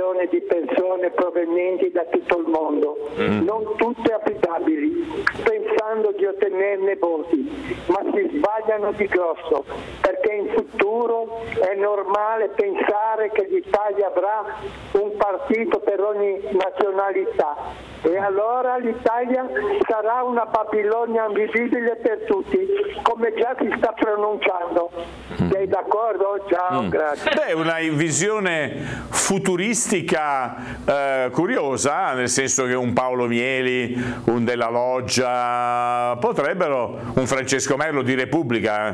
milioni di persone provenienti da tutto il mondo, non tutte affidabili, pensando di ottenerne voti, ma si sbagliano di grosso, perché in futuro è normale pensare che l'Italia avrà un partito per ogni nazionalità e allora l'Italia sarà una Babilonia invivibile per tutti, come già si sta pronunciando. Sei d'accordo? Ciao, grazie. Beh, una visione futuristica curiosa, nel senso che un Paolo Mieli, un Della Loggia potrebbero, un Francesco Merlo di Repubblica,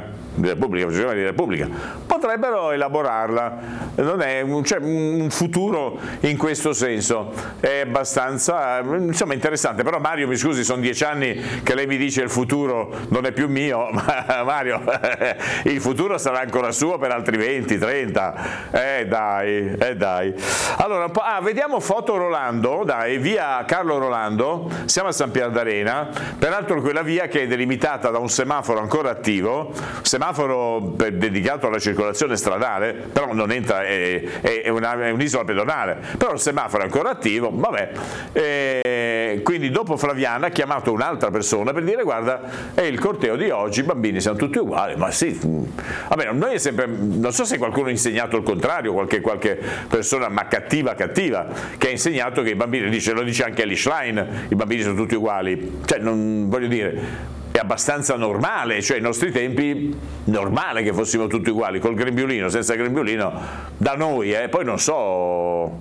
potrebbero elaborarla. Non è c'è un futuro in questo senso, è abbastanza interessante. Però Mario, mi scusi, sono 10 anni che lei mi dice il futuro non è più mio, ma Mario il futuro sarà ancora suo per altri 20, 30, dai. Allora, vediamo foto Rolando, dai, via Carlo Rolando, siamo a San Pier d'Arena, peraltro quella via che è delimitata da un semaforo ancora attivo, semaforo dedicato alla circolazione stradale, però non entra, è un'isola pedonale, però il semaforo è ancora attivo, vabbè. Quindi dopo Flaviana ha chiamato un'altra persona per dire: guarda, è il corteo di oggi, i bambini siamo tutti uguali. Ma sì, vabbè, noi è sempre, non so se qualcuno ha insegnato il contrario, qualche persona, ma cattiva, che ha insegnato che i bambini, lo dice anche Elly Schlein, i bambini sono tutti uguali. Cioè, non voglio dire, è abbastanza normale, cioè ai nostri tempi normale che fossimo tutti uguali, col grembiulino, senza grembiulino, da noi, poi non so,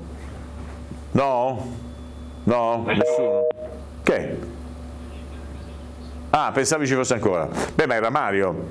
no, nessuno. Che? Ah, pensavi ci fosse ancora. Beh, ma era Mario.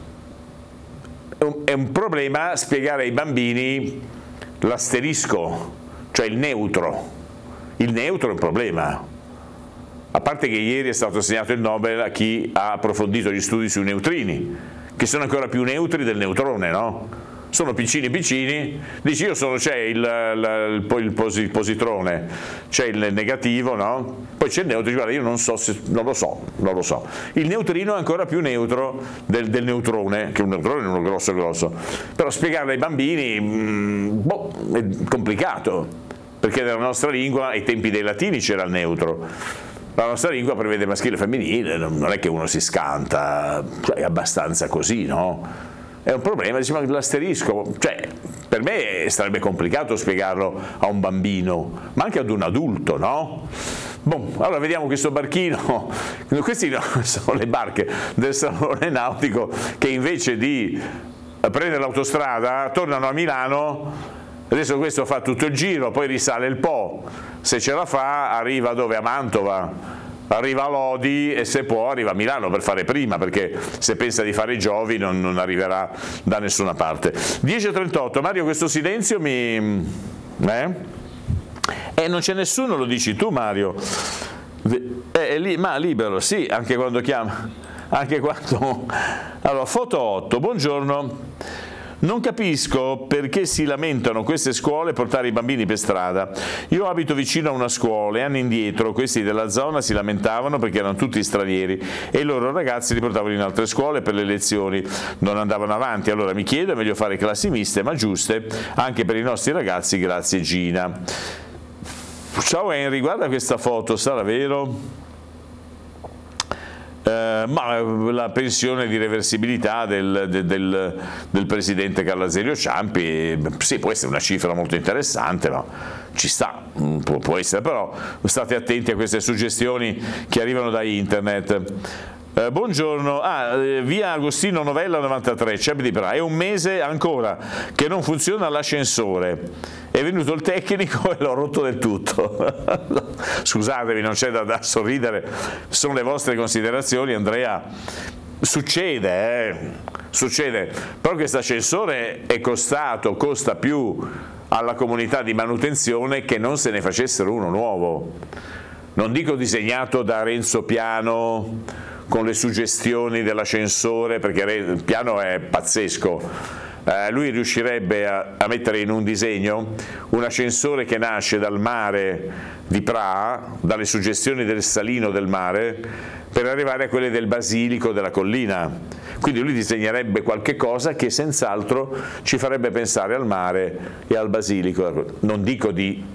È un problema spiegare ai bambini l'asterisco, cioè il neutro. Il neutro è un problema. A parte che ieri è stato assegnato il Nobel a chi ha approfondito gli studi sui neutrini, che sono ancora più neutri del neutrone, no? Sono piccini, dici c'è il positrone, c'è il negativo, no? Poi c'è il neutro, guarda, io non lo so. Il neutrino è ancora più neutro del neutrone, che un neutrone è uno grosso. Però spiegarlo ai bambini, è complicato, perché nella nostra lingua, ai tempi dei latini c'era il neutro. La nostra lingua prevede maschile e femminile, non è che uno si scanta, cioè è abbastanza così, no? È un problema, diciamo, l'asterisco, cioè per me sarebbe complicato spiegarlo a un bambino, ma anche ad un adulto, no? Allora vediamo questo barchino, questi sono le barche del Salone Nautico che invece di prendere l'autostrada tornano a Milano. Adesso questo fa tutto il giro, poi risale il Po, se ce la fa arriva dove? A Mantova. Arriva a Lodi e se può arriva a Milano per fare prima, perché se pensa di fare i Giovi non arriverà da nessuna parte. 10:38, Mario, questo silenzio non c'è nessuno, lo dici tu, Mario? Ma libero, sì, anche quando chiama, Allora, foto 8, buongiorno. Non capisco perché si lamentano queste scuole portare i bambini per strada. Io abito vicino a una scuola e anni indietro questi della zona si lamentavano perché erano tutti stranieri e i loro ragazzi li portavano in altre scuole per le lezioni, non andavano avanti. Allora mi chiedo, è meglio fare classi miste ma giuste anche per i nostri ragazzi, grazie Gina. Ciao Henry, guarda questa foto, sarà vero? Ma la pensione di reversibilità del presidente Carlo Azeglio Ciampi, sì, può essere una cifra molto interessante, ma ci sta, può essere, però state attenti a queste suggestioni che arrivano da internet. Buongiorno, via Agostino Novella 93, Ceb di Bra, è un mese ancora che non funziona l'ascensore, è venuto il tecnico e l'ho rotto del tutto. Scusatemi, non c'è da sorridere, sono le vostre considerazioni, Andrea. Succede, però questo ascensore costa più alla comunità di manutenzione che non se ne facessero uno nuovo. Non dico disegnato da Renzo Piano con le suggestioni dell'ascensore, perché Piano è pazzesco. Lui riuscirebbe a mettere in un disegno un ascensore che nasce dal mare di Pra, dalle suggestioni del salino del mare, per arrivare a quelle del basilico della collina. Quindi lui disegnerebbe qualche cosa che senz'altro ci farebbe pensare al mare e al basilico. Non dico di